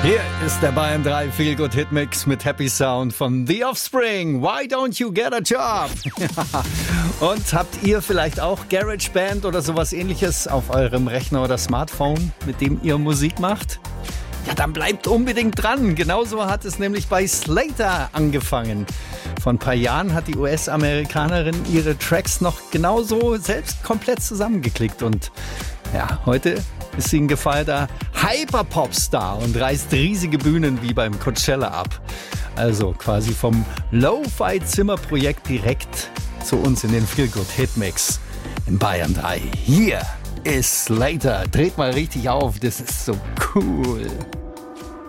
Hier ist der Bayern 3 Feel Good Hit Mix mit Happy Sound von The Offspring. Why don't you get a job? Und habt ihr vielleicht auch GarageBand oder sowas ähnliches auf eurem Rechner oder Smartphone, mit dem ihr Musik macht? Ja, dann bleibt unbedingt dran. Genauso hat es nämlich bei Slater angefangen. Vor ein paar Jahren hat die US-Amerikanerin ihre Tracks noch genauso selbst komplett zusammengeklickt. Und ja, heute ist sie ein gefeierter Hyper-Pop-Star und reißt riesige Bühnen wie beim Coachella ab. Also quasi vom Lo-Fi-Zimmer-Projekt direkt zu uns in den Feel-Good-Hit-Mix in Bayern 3. Hier ist Slater. Dreht mal richtig auf, das ist so cool.